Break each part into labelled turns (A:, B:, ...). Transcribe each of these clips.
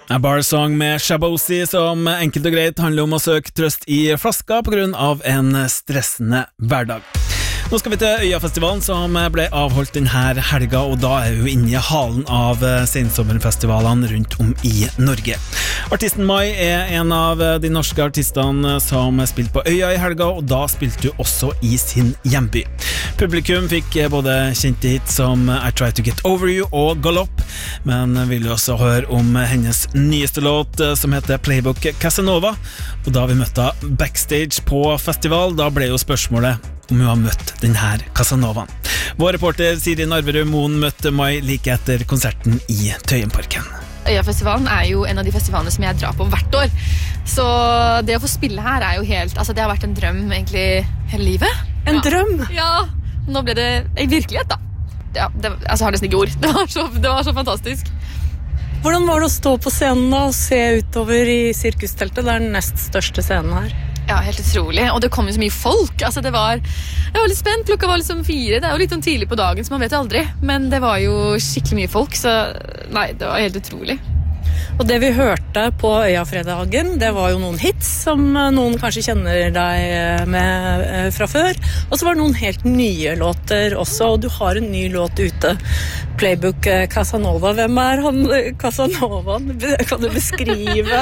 A: A Bar Song med Shabosi som enkelt og greit handler om å søke trøst i flaska på grunn av en stressende hverdag. Nå skal vi til Øyafestivalen som ble avholdt denne helga, og da er vi inne i halen av sensommerfestivalene rundt om i Norge. Artisten Mai er en av de norske artistene som spilte på Øya i helga, og da spilte du også i sin hjemby. Publikum fikk både kjente hit som I Try to Get Over You og Galopp, men vil jo også høre om hennes nyeste låt som heter Playbook Casanova, og da vi møtte backstage på festival, da ble jo spørsmålet om hun har møtt denne Casanovaen. Vår reporter Siri Narverud Moen møtte Mai like etter konserten i Tøyenparken.
B: Øyafestivalen er jo en av de festivalene som jeg drar på hvert år, så det å få spille her er jo helt, altså det har vært en drøm egentlig hele livet.
C: En drøm?
B: Ja, nå ble det en virkelighet da. Ja, altså jeg har nesten ikke ord, det var så fantastisk.
C: Hvordan var det å stå på scenen da og se utover i sirkusteltet? Det er den nest største scenen her.
B: Ja, helt utrolig, og det kom jo så mye folk, altså jeg var litt spent, klokka var liksom 4, det er jo litt sånn tidlig på dagen, så man vet aldri, men det var jo skikkelig mye folk, så nei, det var helt utrolig.
C: Og det vi hørte på Øyafredagen, det var jo noen hits som noen kanskje kjenner deg med fra før, og så var det noen helt nye låter også, og du har en ny låt ute, Playbook Casanova. Hvem er han Casanovaen? Kan du beskrive,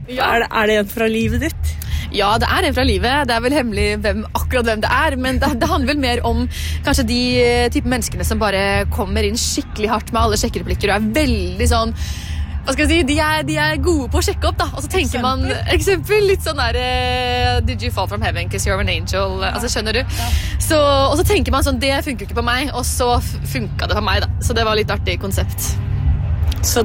C: er det en fra livet ditt?
B: Ja, det er en fra livet. Det er vel hemmelig akkurat hvem det er, men det handler vel mer om kanskje de type menneskene som bare kommer inn skikkelig hardt med alle sjekkereplikker og er veldig sånn, hva skal jeg si, de er gode på å sjekke opp da, og så tenker man, eksempel litt sånn der Did you fall from heaven because you're an angel, altså skjønner du? Og så tenker man sånn, det funker ikke på meg, og så funket det på meg da, så det var litt artig konsept.
C: Så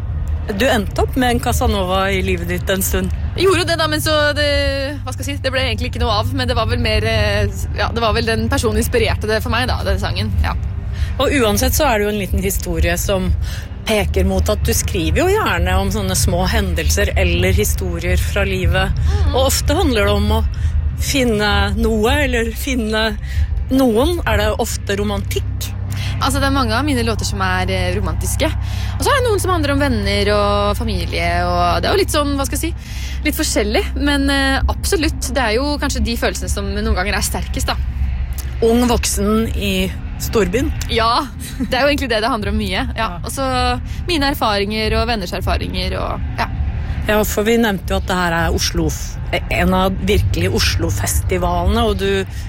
C: du endte opp med en Casanova i livet ditt en stund?
B: Jeg gjorde det da, men så hva skal jeg si, det ble egentlig ikke noe av, men det var vel mer, ja, det var vel den personen inspirerte det for meg da, den sangen, ja.
C: Og uansett så er det jo en liten historie som peker mot at du skriver jo gjerne om sånne små hendelser eller historier fra livet, og ofte handler det om å finne noe, eller finne noen, er det ofte romantikk?
B: Altså det er mange av mine låter som er romantiske, og så er det noen som handler om venner og familie, og det er jo litt sånn, hva skal jeg si, litt forskjellig, men absolutt, det er jo kanskje de følelsene som noen ganger er sterkest da.
C: Ung voksen i storbyen?
B: Ja, det er jo egentlig det handler om mye, ja. Og så mine erfaringer og venners erfaringer, og ja.
C: Ja, for vi nevnte jo at det her er Oslo, en av virkelig Oslo-festivalene, og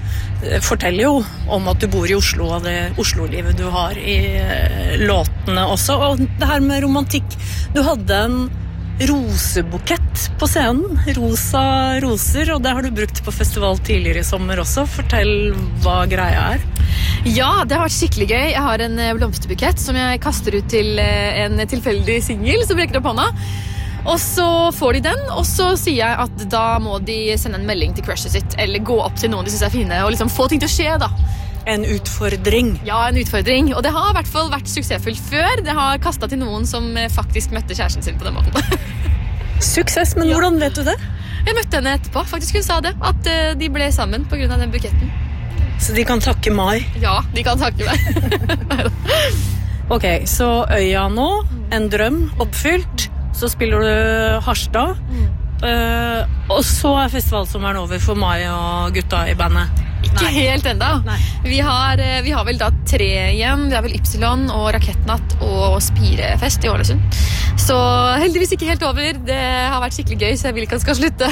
C: du forteller jo om at du bor i Oslo, og det Oslo-livet du har i låtene også, og det her med romantikk. Du hadde en rosebukett på scenen, rosa roser, og det har du brukt på festival tidligere i sommer også. Fortell hva greia er.
B: Ja, det har vært skikkelig gøy. Jeg har en blomsterbukett som jeg kaster ut til en tilfeldig singel som rekker opp hånda. Og så får de den, og så sier jeg at da må de sende en melding til crushet sitt, eller gå opp til noen de synes er fine, og liksom få ting til å skje da.
C: En utfordring.
B: Ja, en utfordring, og det har i hvert fall vært suksessfullt før. Det har kastet til noen som faktisk møtte kjæresten sin på den måten.
C: Suksess, men hvordan vet du det?
B: Jeg møtte henne etterpå, faktisk hun sa det, at de ble sammen på grunn av den buketten.
C: Så de kan takke Mai?
B: Ja, de kan takke meg.
C: Ok, så Øya nå, en drøm oppfylt. Så spiller du Harstad, og så er festivalsommeren over for Mai og gutta i bandet.
B: Ikke helt enda. Vi har vel da 3 igjen. Vi har vel Ypsilon og Rakettnatt og Spirefest i Ålesund. Så heldigvis ikke helt over. Det har vært skikkelig gøy, så jeg vil ikke at det skal slutte.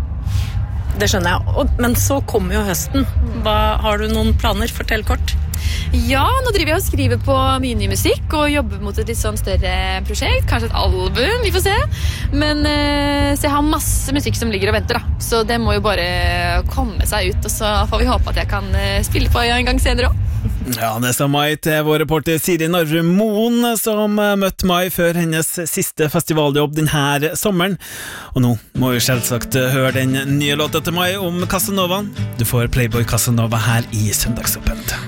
C: Det skjønner jeg. Men så kommer jo høsten. Har du noen planer? Fortell kort.
B: Ja, nå driver jeg og skriver på mye ny musikk og jobber mot et litt sånn større prosjekt, kanskje et album, vi får se. Men så jeg har masse musikk som ligger og venter da, så det må jo bare komme seg ut, og så får vi håpe at jeg kan spille på en gang senere også.
A: Ja, det sa Mai til vår reporter Siri Narverud Moen, som møtte Mai før hennes siste festivaljobb denne sommeren. Og nå må vi selvsagt høre den nye låta til Mai om Casanovaen. Du får Playboy Casanova her i Søndagsåpent.